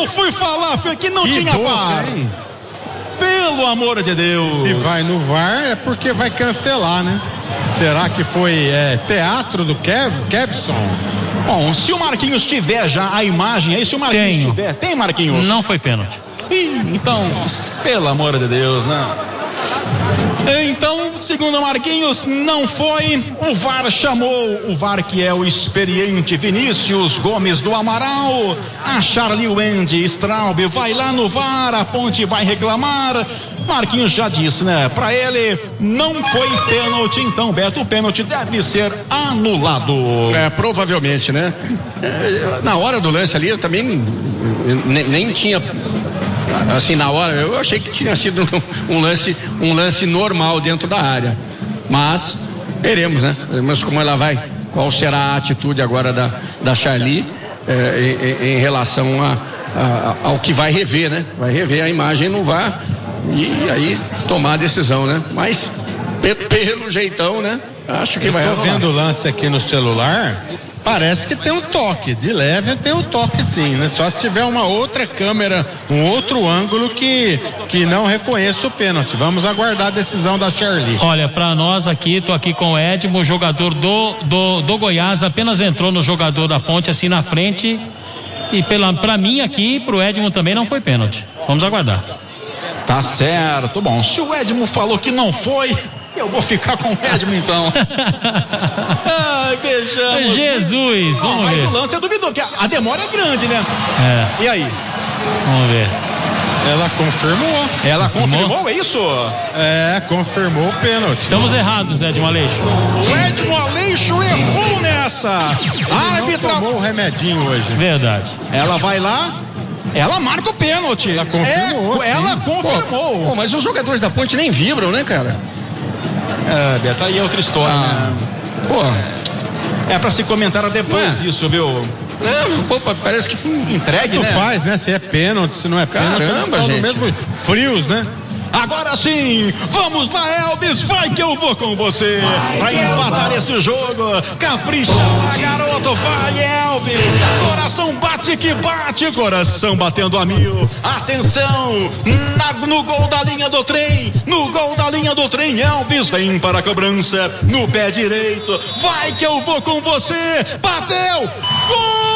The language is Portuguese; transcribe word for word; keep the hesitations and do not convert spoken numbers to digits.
eu fui falar que não que tinha V A R. Hein? Pelo amor de Deus. Se vai no V A R é porque vai cancelar, né? Será que foi é, teatro do Kev, Kevson? Bom, se o Marquinhos tiver já a imagem aí, se o Marquinhos Tenho. tiver, tem Marquinhos? Não foi pênalti. Ih, então, pelo amor de Deus, né? Então, segundo Marquinhos, não foi. O V A R chamou, o V A R que é o experiente Vinícius Gomes do Amaral. A Charlie Wendy Straub vai lá no V A R, a Ponte vai reclamar. Marquinhos já disse, né? Pra ele não foi pênalti, então, Beto, o pênalti deve ser anulado. É, provavelmente, né? É, na hora do lance ali, eu também nem, nem tinha, assim, na hora, eu achei que tinha sido um lance, um lance normal dentro da área. Mas, veremos, né? Veremos como ela vai, qual será a atitude agora da, da Charlie é, em, em relação a, a, ao que vai rever, né? Vai rever a imagem no V A R. E aí tomar a decisão, né? Mas pelo jeitão, né? Acho que eu vai tô rolar. vendo o lance aqui no celular. Parece que tem um toque, de leve tem um toque sim, né? Só se tiver uma outra câmera, um outro ângulo que, que não reconheça o pênalti. Vamos aguardar a decisão da Charlie. Olha, pra nós aqui, tô aqui com o Edmo, jogador do, do, do Goiás, apenas entrou no jogador da Ponte assim na frente. E pela, pra mim aqui, pro Edmo também não foi pênalti. Vamos aguardar. Tá certo, bom, se o Edmo falou que não foi, eu vou ficar com o Edmo então. Ai, beijamos. Jesus, oh, vamos mas ver. o lance é duvidoso, porque a demora é grande, né? É. E aí? Vamos ver. Ela confirmou. Ela confirmou, é isso? É, confirmou o pênalti. Estamos errados, Edmo Aleixo. O Edmo Aleixo errou nessa. A árbitra tomou o remedinho hoje. Verdade. Ela vai lá. Ela marca o pênalti. Ela confirmou. É, ela confirmou. Pô, pô, mas os jogadores da Ponte nem vibram, né, cara? É, Beto, aí é outra história, ah, né? Pô. É pra se comentar depois Ué. isso, viu? É, pô, parece que foi entregue, Tanto né? faz, né? Se é pênalti, se não é pênalti. Caramba, gente. Mesmo frios, né? Agora sim, vamos lá, Elvis, vai que eu vou com você pra empatar esse jogo. Capricha, garoto, vai, Elvis. Coração bate que bate, coração batendo a mil. Atenção, na, no gol da linha do trem, no gol da linha do trem, Elvis vem para a cobrança, no pé direito. Vai que eu vou com você, bateu, gol!